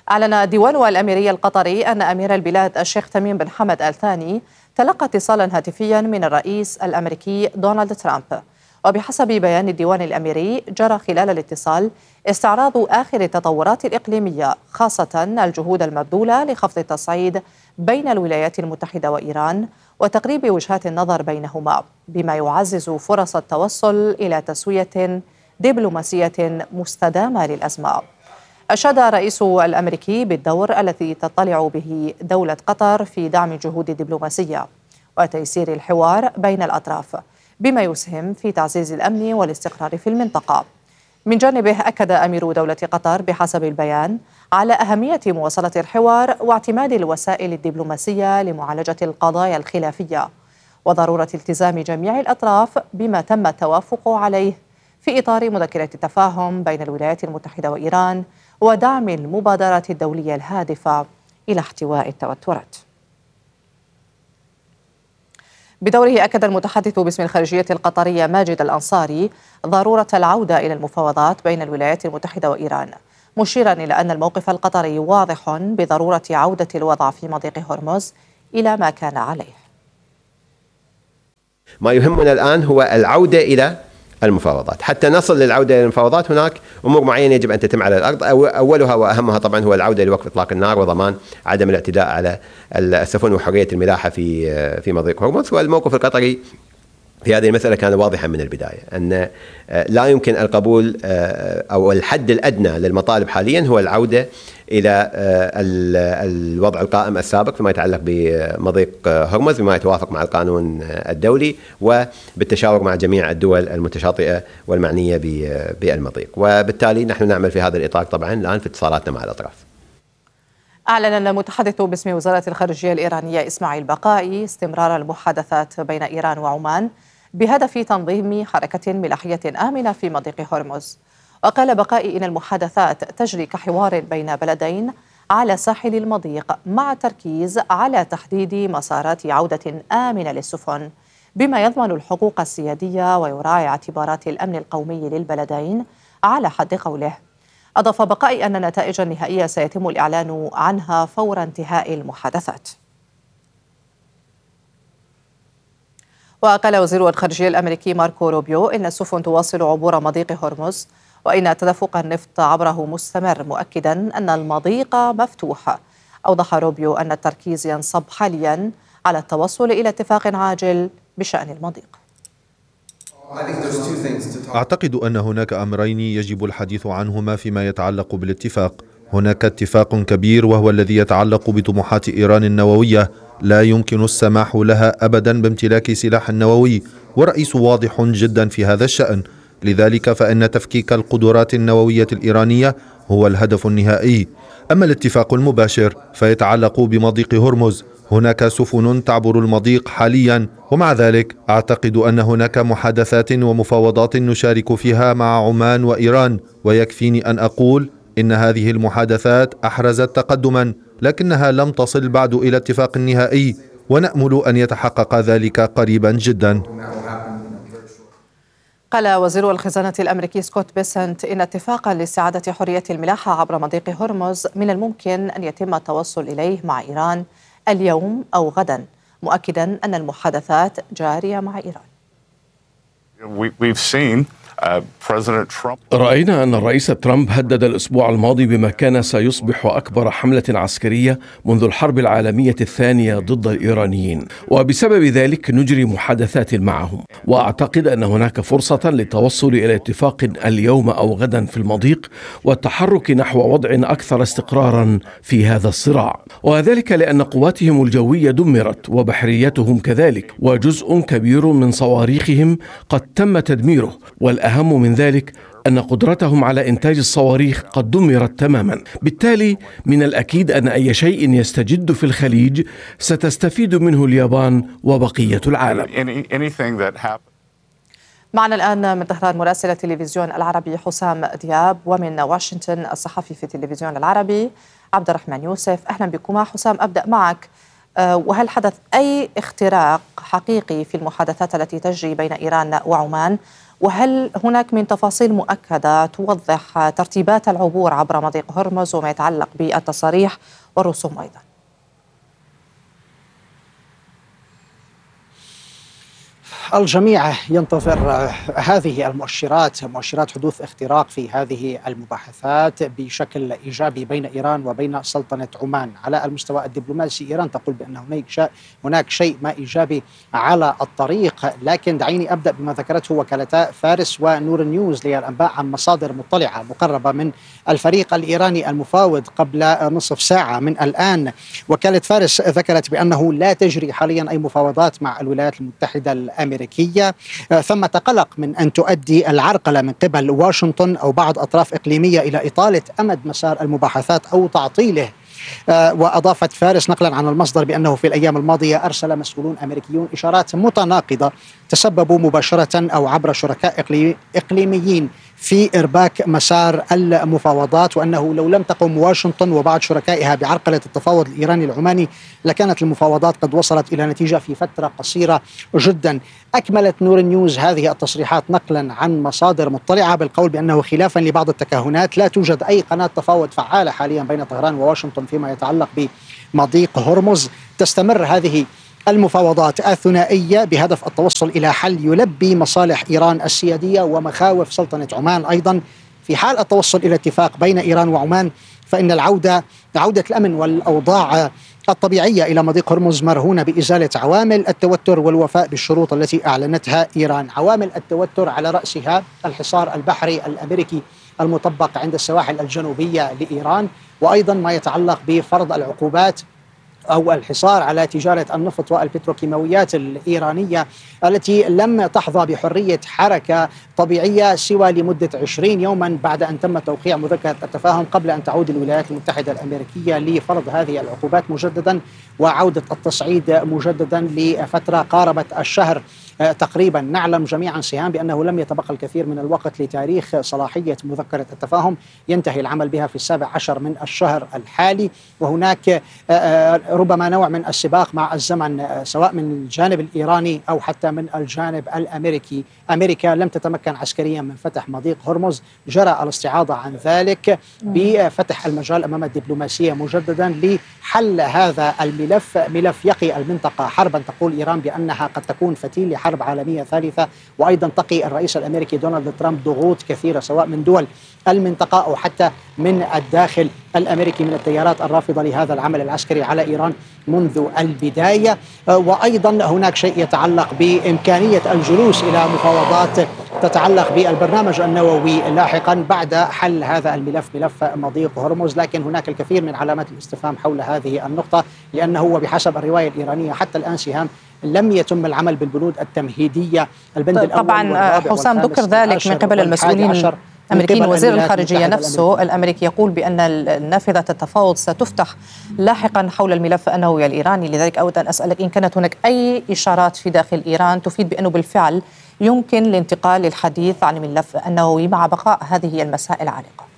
أعلن الديوان الأميري القطري أن أمير البلاد الشيخ تميم بن حمد آل ثاني تلقى اتصالا هاتفيا من الرئيس الأمريكي دونالد ترامب. وبحسب بيان الديوان الأميري جرى خلال الاتصال استعراض آخر التطورات الإقليمية، خاصة الجهود المبذولة لخفض التصعيد بين الولايات المتحدة وإيران وتقريب وجهات النظر بينهما، بما يعزز فرص التوصل إلى تسوية دبلوماسية مستدامة للأزمة. أشاد الرئيس الأمريكي بالدور الذي تطلع به دولة قطر في دعم الجهود الدبلوماسية وتيسير الحوار بين الأطراف، بما يسهم في تعزيز الأمن والاستقرار في المنطقة. من جانبه أكد أمير دولة قطر بحسب البيان على أهمية مواصلة الحوار واعتماد الوسائل الدبلوماسية لمعالجة القضايا الخلافية، وضرورة التزام جميع الأطراف بما تم التوافق عليه في إطار مذكرة التفاهم بين الولايات المتحدة وإيران ودعم المبادرات الدولية الهادفة إلى احتواء التوترات. بدوره أكد المتحدث باسم الخارجية القطرية ماجد الأنصاري ضرورة العودة إلى المفاوضات بين الولايات المتحدة وإيران، مشيرا إلى أن الموقف القطري واضح بضرورة عودة الوضع في مضيق هرمز إلى ما كان عليه. ما يهمنا الآن هو العودة إلى المفاوضات. حتى نصل للعودة إلى المفاوضات هناك أمور معينة يجب أن تتم على الأرض، أولها وأهمها طبعا هو العودة لوقف إطلاق النار وضمان عدم الاعتداء على السفن وحرية الملاحة في مضيق هرمز. والموقف القطري في هذه المسألة كان واضحا من البداية أن لا يمكن القبول أو الحد الأدنى للمطالب حاليا هو العودة إلى الوضع القائم السابق فيما يتعلق بمضيق هرمز بما يتوافق مع القانون الدولي وبالتشاور مع جميع الدول المتشاطئة والمعنية بالمضيق. وبالتالي نحن نعمل في هذا الإطار طبعا الآن في اتصالاتنا مع الأطراف. أعلن المتحدث باسم وزارة الخارجية الإيرانية إسماعيل بقائي استمرار المحادثات بين إيران وعمان بهدف تنظيم حركة ملاحية آمنة في مضيق هرمز. وقال بقائي إن المحادثات تجري كحوار بين بلدين على ساحل المضيق مع التركيز على تحديد مسارات عودة آمنة للسفن بما يضمن الحقوق السيادية ويراعي اعتبارات الأمن القومي للبلدين على حد قوله. أضاف بقائي أن النتائج النهائية سيتم الإعلان عنها فور انتهاء المحادثات. وقال وزير الخارجية الأمريكي ماركو روبيو إن السفن تواصل عبور مضيق هرمز وإن تدفق النفط عبره مستمر، مؤكدا أن المضيق مفتوح. أوضح روبيو أن التركيز ينصب حاليا على التوصل إلى اتفاق عاجل بشأن المضيق. أعتقد أن هناك أمرين يجب الحديث عنهما فيما يتعلق بالاتفاق. هناك اتفاق كبير وهو الذي يتعلق بطموحات إيران النووية، لا يمكن السماح لها أبدا بامتلاك سلاح نووي، ورئيس واضح جدا في هذا الشأن. لذلك فإن تفكيك القدرات النووية الإيرانية هو الهدف النهائي. أما الاتفاق المباشر فيتعلق بمضيق هرمز. هناك سفن تعبر المضيق حاليا، ومع ذلك أعتقد أن هناك محادثات ومفاوضات نشارك فيها مع عمان وإيران، ويكفيني أن أقول إن هذه المحادثات أحرزت تقدما، لكنها لم تصل بعد إلى اتفاق نهائي، ونأمل أن يتحقق ذلك قريبا جدا. قال وزير الخزانة الأمريكي سكوت بيسنت إن اتفاقا لاستعادة حرية الملاحة عبر مضيق هرمز من الممكن أن يتم التوصل إليه مع إيران اليوم أو غدا، مؤكدا أن المحادثات جارية مع إيران. رأينا أن الرئيس ترامب هدد الأسبوع الماضي بما كان سيصبح أكبر حملة عسكرية منذ الحرب العالمية الثانية ضد الإيرانيين، وبسبب ذلك نجري محادثات معهم. وأعتقد أن هناك فرصة للتوصل إلى اتفاق اليوم أو غدا في المضيق والتحرك نحو وضع أكثر استقرارا في هذا الصراع، وذلك لأن قواتهم الجوية دمرت وبحريتهم كذلك، وجزء كبير من صواريخهم قد تم تدميره، والأهم من ذلك أن قدرتهم على إنتاج الصواريخ قد دمرت تماما. بالتالي من الأكيد أن أي شيء يستجد في الخليج ستستفيد منه اليابان وبقية العالم. معنا الآن من طهران مراسل التلفزيون العربي حسام دياب، ومن واشنطن الصحفي في التلفزيون العربي عبد الرحمن يوسف. أهلا بكما. حسام، أبدأ معك. وهل حدث أي اختراق حقيقي في المحادثات التي تجري بين إيران وعمان؟ وهل هناك من تفاصيل مؤكدة توضح ترتيبات العبور عبر مضيق هرمز وما يتعلق بالتصاريح والرسوم أيضا؟ الجميع ينتظر هذه المؤشرات، مؤشرات حدوث اختراق في هذه المباحثات بشكل إيجابي بين إيران وبين سلطنة عمان. على المستوى الدبلوماسي إيران تقول بأن هناك شيء ما إيجابي على الطريق، لكن دعيني أبدأ بما ذكرته وكالتا فارس ونور نيوز للأنباء عن مصادر مطلعة مقربة من الفريق الإيراني المفاوض قبل نصف ساعة من الآن. وكالة فارس ذكرت بأنه لا تجري حاليا أي مفاوضات مع الولايات المتحدة الأمريكية. ثمة قلق من أن تؤدي العرقلة من قبل واشنطن أو بعض أطراف إقليمية إلى إطالة أمد مسار المباحثات أو تعطيله. وأضافت فارس نقلا عن المصدر بأنه في الأيام الماضية أرسل مسؤولون أمريكيون إشارات متناقضة تسببوا مباشرة أو عبر شركاء إقليميين في إرباك مسار المفاوضات، وأنه لو لم تقم واشنطن وبعض شركائها بعرقلة التفاوض الإيراني العماني لكانت المفاوضات قد وصلت إلى نتيجة في فترة قصيرة جدا. أكملت نور نيوز هذه التصريحات نقلا عن مصادر مطلعة بالقول بأنه خلافا لبعض التكهنات لا توجد أي قناة تفاوض فعالة حاليا بين طهران وواشنطن فيما يتعلق بمضيق هرمز. تستمر هذه المفاوضات الثنائية بهدف التوصل إلى حل يلبي مصالح إيران السيادية ومخاوف سلطنة عمان أيضا. في حال التوصل إلى اتفاق بين إيران وعمان فإن عودة الأمن والأوضاع الطبيعية إلى مضيق هرمز مرهونة بإزالة عوامل التوتر والوفاء بالشروط التي أعلنتها إيران. عوامل التوتر على رأسها الحصار البحري الأمريكي المطبق عند السواحل الجنوبية لإيران، وأيضا ما يتعلق بفرض العقوبات أو الحصار على تجارة النفط والبتروكيماويات الإيرانية التي لم تحظى بحرية حركة طبيعية سوى لمدة 20 يوما بعد أن تم توقيع مذكرة التفاهم قبل أن تعود الولايات المتحدة الأمريكية لفرض هذه العقوبات مجددا وعودة التصعيد مجددا لفترة قاربت الشهر تقريبا. نعلم جميعا سهام بأنه لم يتبقى الكثير من الوقت لتاريخ صلاحية مذكرة التفاهم، ينتهي العمل بها في 17 من الشهر الحالي، وهناك ربما نوع من السباق مع الزمن سواء من الجانب الإيراني أو حتى من الجانب الأمريكي. أمريكا لم تتمكن عسكريا من فتح مضيق هرمز، جرى الاستعاضة عن ذلك بفتح المجال أمام الدبلوماسية مجددا لحل هذا الملف، ملف يقي المنطقة حربا تقول إيران بأنها قد تكون فتيل لحرب عالمية ثالثة، وأيضا تقي الرئيس الأمريكي دونالد ترامب ضغوط كثيرة سواء من دول المنطقة أو حتى من الداخل الأمريكي من التيارات الرافضة لهذا العمل العسكري على إيران منذ البداية. وأيضا هناك شيء يتعلق بإمكانية الجلوس إلى مفاوضات تتعلق بالبرنامج النووي لاحقا بعد حل هذا الملف، ملف مضيق هرمز، لكن هناك الكثير من علامات الاستفهام حول هذه النقطة، لأنه وبحسب الرواية الإيرانية حتى الآن سهام لم يتم العمل بالبود التمهيدية. البند الأول طبعا حسام ذكر ذلك من قبل المسؤولين الأمريكيين. وزير الخارجية نفسه الأمريكي يقول بأن نافذة التفاوض ستفتح لاحقا حول الملف النووي الإيراني. لذلك أود أن أسألك إن كانت هناك أي إشارات في داخل إيران تفيد بأنه بالفعل يمكن الانتقال للحديث عن الملف النووي مع بقاء هذه المسائل عالقة.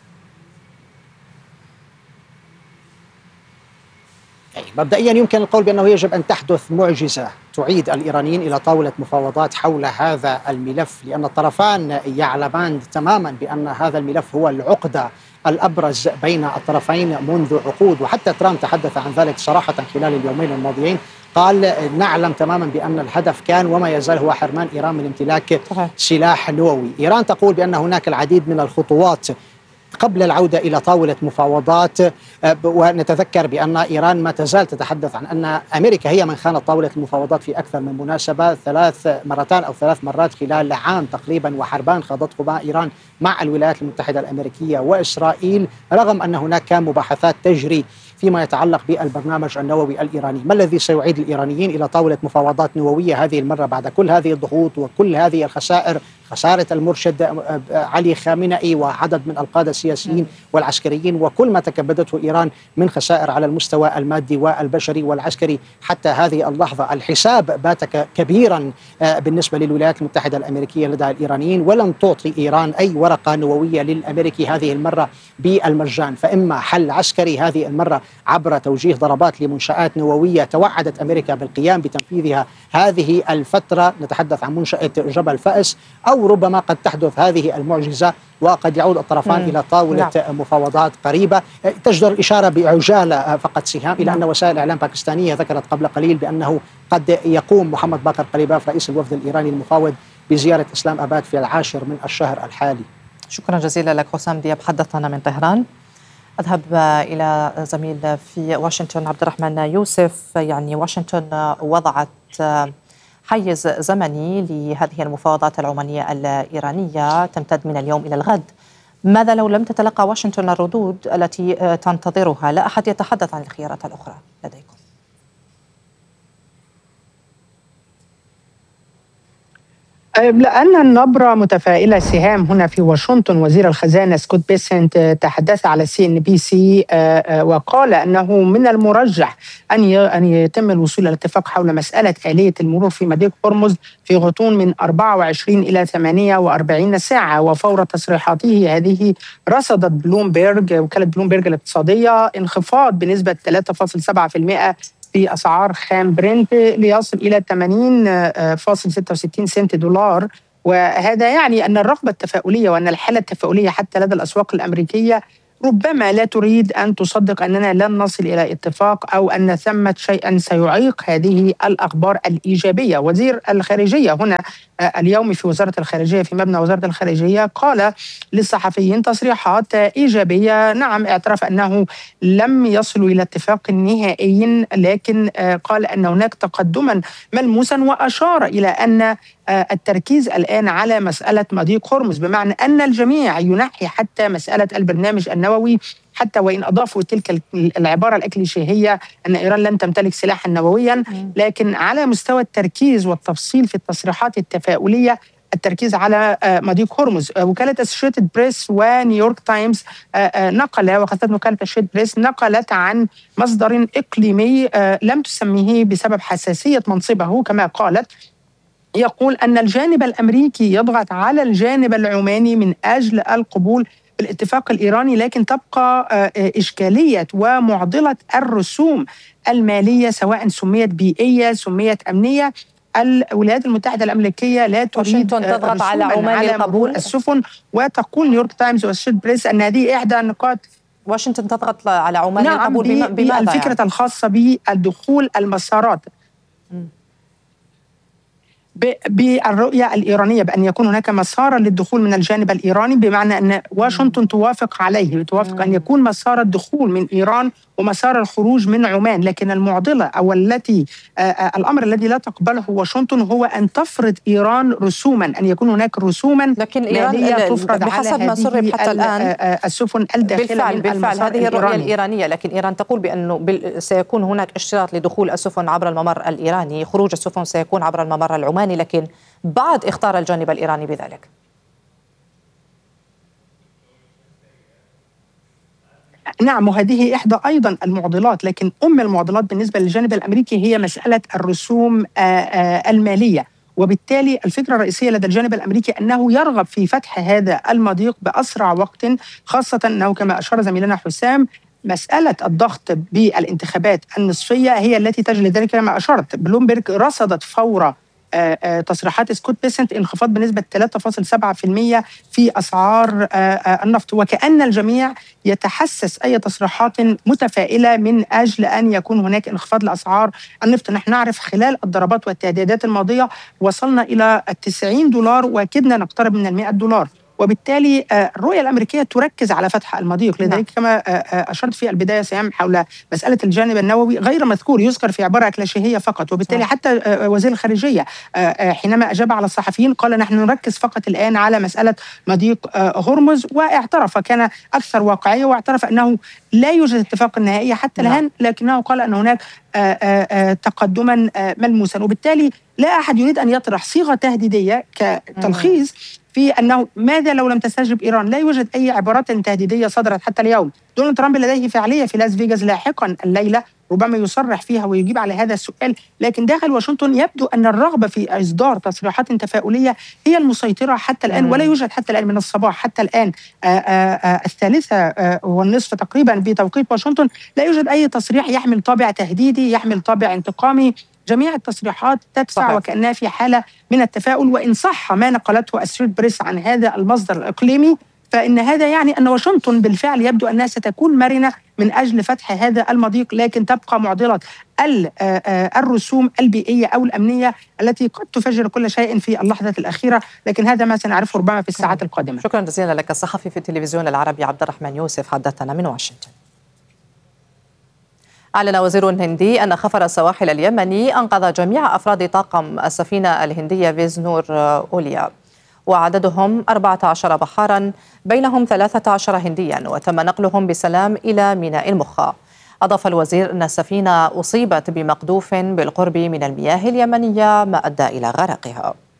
مبدئيا يمكن القول بأنه يجب أن تحدث معجزة تعيد الإيرانيين إلى طاولة مفاوضات حول هذا الملف، لأن الطرفان يعلمان تماما بأن هذا الملف هو العقدة الأبرز بين الطرفين منذ عقود، وحتى ترامب تحدث عن ذلك صراحة خلال اليومين الماضيين، قال نعلم تماما بأن الهدف كان وما يزال هو حرمان إيران من امتلاك سلاح نووي. إيران تقول بأن هناك العديد من الخطوات قبل العودة إلى طاولة مفاوضات، ونتذكر بأن إيران ما تزال تتحدث عن أن أمريكا هي من خانت طاولة المفاوضات في أكثر من مناسبة، 3 مرات خلال عام تقريبا، وحربان خاضته إيران مع الولايات المتحدة الأمريكية وإسرائيل، رغم أن هناك كان مباحثات تجري فيما يتعلق بالبرنامج النووي الإيراني. ما الذي سيعيد الإيرانيين إلى طاولة مفاوضات نووية هذه المرة بعد كل هذه الضغوط وكل هذه الخسائر، خسارة المرشد علي خامنئي وعدد من القادة السياسيين والعسكريين، وكل ما تكبدته إيران من خسائر على المستوى المادي والبشري والعسكري حتى هذه اللحظة؟ الحساب بات كبيرا بالنسبة للولايات المتحدة الأمريكية لدى الإيرانيين، ولن تعطي إيران أي ورقة نووية للأمريكي هذه المرة بالمجان، فإما حل عسكري هذه المرة عبر توجيه ضربات لمنشآت نووية توعدت أمريكا بالقيام بتنفيذها هذه الفترة. نتحدث عن منشأة جبل فأس، أو ربما قد تحدث هذه المعجزة وقد يعود الطرفان إلى طاولة مفاوضات قريبة. تجدر الإشارة بعجالة فقط سهام إلى أن وسائل إعلام باكستانية ذكرت قبل قليل بأنه قد يقوم محمد باقر قليباف رئيس الوفد الإيراني المفاوض بزيارة إسلام أباد في 10 من الشهر الحالي. شكرا جزيلا لك حسام دياب، حدثنا من طهران. أذهب إلى زميل في واشنطن عبد الرحمن يوسف. يعني واشنطن وضعت حيز زمني لهذه المفاوضات العمانية الإيرانية تمتد من اليوم إلى الغد. ماذا لو لم تتلقى واشنطن الردود التي تنتظرها؟ لا أحد يتحدث عن الخيارات الأخرى لديكم. لأن النبرة متفائلة سهام هنا في واشنطن. وزير الخزانة سكوت بيسنت تحدث على CNBC وقال أنه من المرجح أن يتم الوصول إلى اتفاق حول مسألة آلية المرور في مضيق هرمز في غضون من 24 إلى 48 ساعة. وفور تصريحاته هذه رصدت بلومبيرج، وكالة بلومبيرج الاقتصادية، انخفاض بنسبة 3.7% في أسعار خام برنت ليصل إلى 80.66 سنت دولار. وهذا يعني أن الرغبة التفاؤلية وأن الحالة التفاؤلية حتى لدى الأسواق الأمريكية ربما لا تريد أن تصدق أننا لن نصل إلى اتفاق أو أن ثمة شيئا سيعيق هذه الأخبار الإيجابية. وزير الخارجية هنا اليوم في وزارة الخارجية في مبنى وزارة الخارجية قال للصحفيين تصريحات إيجابية. نعم، اعترف أنه لم يصلوا إلى اتفاق نهائي، لكن قال أن هناك تقدما ملموسا، وأشار إلى أن التركيز الآن على مسألة مضيق هرمز، بمعنى أن الجميع ينحي حتى مسألة البرنامج النووي، حتى وإن أضافوا تلك العبارة الأكليشيهية أن إيران لن تمتلك سلاحا نوويا. لكن على مستوى التركيز والتفصيل في التصريحات التفاؤلية التركيز على مضيق هرمز. وكالة أسوشيتد بريس ونيويورك تايمز نقل، وخاصة وكالة أسوشيتد بريس نقلت عن مصدر إقليمي لم تسميه بسبب حساسية منصبه كما قالت، يقول أن الجانب الأمريكي يضغط على الجانب العماني من أجل القبول بالاتفاق الإيراني، لكن تبقى إشكالية ومعضلة الرسوم المالية، سواء سميت بيئية سميت أمنية. الولايات المتحدة الأمريكية لا تريد تضغط على عمان القبول السفن، وتقول نيويورك تايمز وأسوشيتد بريس أن هذه إحدى النقاط. واشنطن تضغط على عمان القبول بماذا؟ الفكرة يعني الخاصة بالدخول المسارات بالرؤية الإيرانية بأن يكون هناك مسارا للدخول من الجانب الإيراني، بمعنى أن واشنطن توافق عليه، توافق أن يكون مسار الدخول من إيران ومسار الخروج من عمان. لكن المعضلة أو الأمر الذي لا تقبله واشنطن هو أن تفرض إيران رسوما، أن يكون هناك رسوما لكن إيران تفرض بحسب على ما سرب حتى الآن السفن الداخلة بالفعل هذه الرؤية الإيرانية. لكن إيران تقول بأنه سيكون هناك اشتراط لدخول السفن عبر الممر الإيراني، خروج السفن سيكون عبر الممر العماني، لكن بعد اختار الجانب الإيراني بذلك. نعم، وهذه إحدى أيضا المعضلات، لكن المعضلات بالنسبة للجانب الأمريكي هي مسألة الرسوم المالية. وبالتالي الفكرة الرئيسية لدى الجانب الأمريكي أنه يرغب في فتح هذا المضيق بأسرع وقت، خاصة أنه كما أشار زميلنا حسام مسألة الضغط بالانتخابات النصفية هي التي تجلي ذلك. كما أشرت بلومبيرج رصدت فور تصريحات سكوت بيسنت انخفاض بنسبة 3.7% في أسعار النفط، وكأن الجميع يتحسس أي تصريحات متفائلة من أجل أن يكون هناك انخفاض لأسعار النفط. نحن نعرف خلال الضربات والتهديدات الماضية وصلنا إلى $90 وكدنا نقترب من $100، وبالتالي الرؤية الأمريكية تركز على فتح المضيق. لذلك كما أشرت في البداية سام حول مسألة الجانب النووي غير مذكور، يذكر في عبارة كلاشيهية فقط. وبالتالي حتى وزير الخارجية حينما أجاب على الصحفيين قال نحن نركز فقط الآن على مسألة مضيق هرمز، واعترف كان أكثر واقعية، واعترف أنه لا يوجد اتفاق نهائي حتى الآن، لكنه قال أن هناك تقدما ملموسا. وبالتالي لا أحد يريد أن يطرح صيغة تهديدية كتلخيص في أنه ماذا لو لم تستجب إيران. لا يوجد أي عبارات تهديدية صدرت حتى اليوم. دونالد ترامب لديه فعالية في لاس فيغاس لاحقا الليلة، ربما يصرح فيها ويجيب على هذا السؤال، لكن داخل واشنطن يبدو أن الرغبة في إصدار تصريحات تفاؤلية هي المسيطرة حتى الآن. ولا يوجد حتى الآن من الصباح حتى الآن 3:30 تقريبا بتوقيت واشنطن لا يوجد أي تصريح يحمل طابع تهديدي، يحمل طابع انتقامي. جميع التصريحات تدفع صحيح. وكأنها في حالة من التفاؤل. وإن صح ما نقلته أسريت بريس عن هذا المصدر الإقليمي فإن هذا يعني أن واشنطن بالفعل يبدو أنها ستكون مرنة من أجل فتح هذا المضيق، لكن تبقى معضلة الرسوم البيئية أو الأمنية التي قد تفجر كل شيء في اللحظة الأخيرة، لكن هذا ما سنعرفه ربما في الساعات القادمة. شكرا جزيلا لك الصحفي في التلفزيون العربي عبد الرحمن يوسف حدثنا من واشنطن. أعلن وزير هندي أن خفر السواحل اليمني أنقذ جميع أفراد طاقم السفينة الهندية فيزنور أوليا، وعددهم 14 بحارا بينهم 13 هنديا، وتم نقلهم بسلام إلى ميناء المخا. أضاف الوزير أن السفينة أصيبت بمقذوف بالقرب من المياه اليمنية ما أدى إلى غرقها.